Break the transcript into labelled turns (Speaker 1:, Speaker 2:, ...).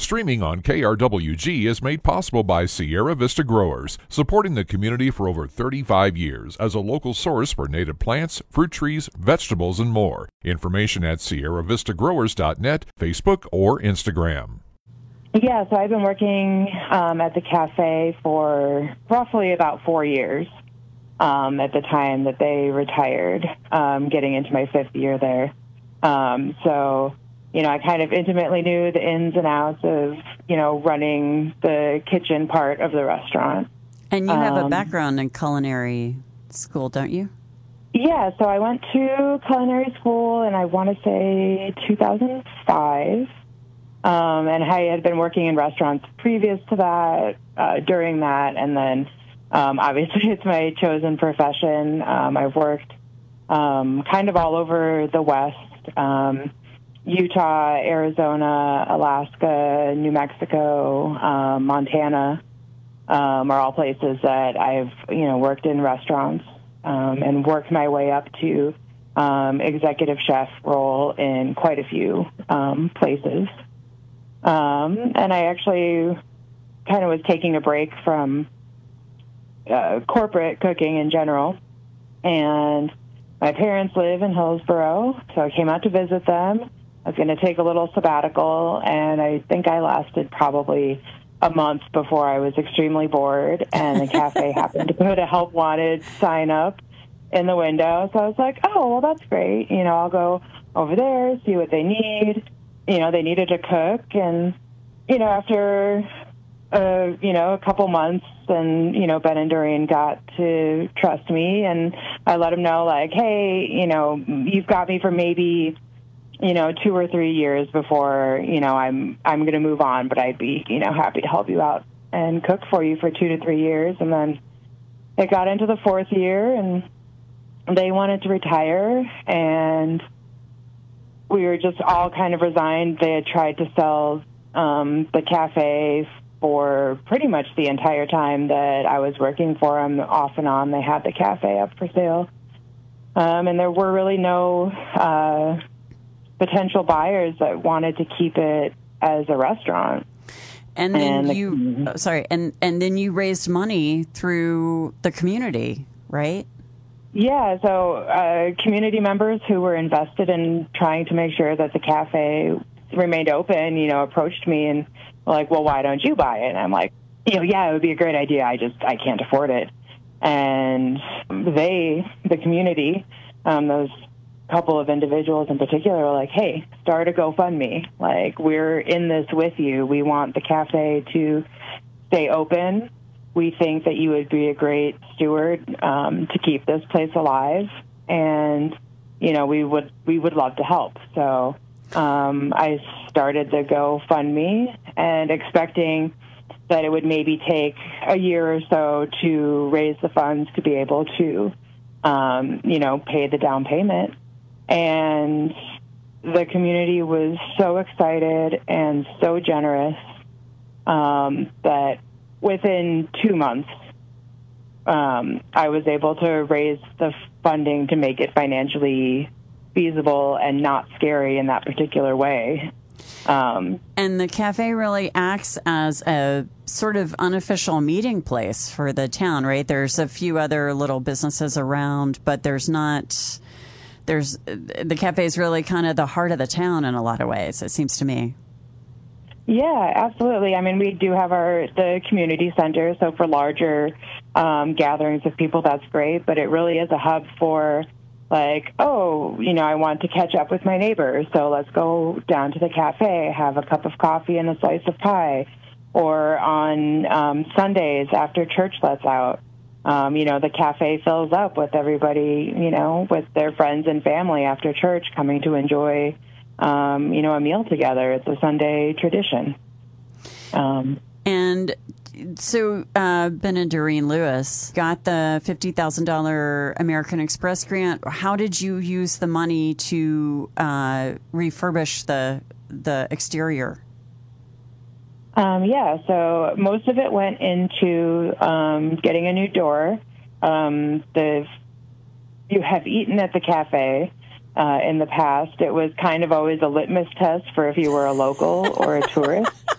Speaker 1: Streaming on KRWG is made possible by Sierra Vista Growers, supporting the community for over 35 years as a local source for native plants, fruit trees, vegetables, and more. Information at sierravistagrowers.net, Facebook, or Instagram.
Speaker 2: Yeah, so I've been working at the cafe for roughly about 4 years at the time that they retired, getting into my 5th year there. So, I kind of intimately knew the ins and outs of, running the kitchen part of the restaurant.
Speaker 3: And you have a background in culinary school, don't you?
Speaker 2: Yeah, so I went to culinary school in, I want to say, 2005. And I had been working in restaurants previous to that, during that, and then obviously it's my chosen profession. I've worked kind of all over the West, Utah, Arizona, Alaska, New Mexico, Montana are all places that I've, worked in restaurants and worked my way up to executive chef role in quite a few places. And I actually kind of was taking a break from corporate cooking in general, and my parents live in Hillsboro, so I came out to visit them. I was going to take a little sabbatical, and I think I lasted probably a month before I was extremely bored, and the cafe happened to put a help wanted sign up in the window. So I was like, oh, well, that's great. I'll go over there, see what they need. They needed a cook, and, after, a couple months, and, Ben and Doreen got to trust me, and I let them know, like, hey, you've got me for maybe, 2 or 3 years before, I'm going to move on, but I'd be, happy to help you out and cook for you for 2 to 3 years. And then it got into the 4th year, and they wanted to retire, and we were just all kind of resigned. They had tried to sell the cafe for pretty much the entire time that I was working for them. Off and on, they had the cafe up for sale. And there were really no potential buyers that wanted to keep it as a restaurant.
Speaker 3: And then and then you raised money through the community, right?
Speaker 2: Yeah, so community members who were invested in trying to make sure that the cafe remained open, approached me and were like, well, why don't you buy it? And I'm like, yeah, it would be a great idea. I can't afford it. And the community, those couple of individuals in particular, were like, hey, start a GoFundMe. Like, we're in this with you. We want the cafe to stay open. We think that you would be a great steward to keep this place alive, and we would love to help. So I started the GoFundMe, and expecting that it would maybe take a year or so to raise the funds to be able to pay the down payment. And the community was so excited and so generous that within 2 months, I was able to raise the funding to make it financially feasible and not scary in that particular way.
Speaker 3: And the cafe really acts as a sort of unofficial meeting place for the town, right? There's a few other little businesses around, but the cafe is really kind of the heart of the town in a lot of ways, it seems to me.
Speaker 2: Yeah, absolutely. I mean, we do have the community center, so for larger gatherings of people, that's great, but it really is a hub for, like, I want to catch up with my neighbors, so let's go down to the cafe, have a cup of coffee and a slice of pie. Or on Sundays after church lets out, the cafe fills up with everybody, with their friends and family after church coming to enjoy, a meal together. It's a Sunday tradition.
Speaker 3: And so Ben and Doreen Lewis got the $50,000 American Express grant. How did you use the money to refurbish the exterior?
Speaker 2: So most of it went into getting a new door. You have eaten at the cafe in the past. It was kind of always a litmus test for if you were a local or a tourist.